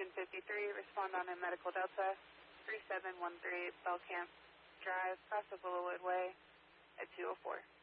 Engine 53, respond on a Medical Delta 3713 Bellcamp Drive, past the Willowwood Way at 204.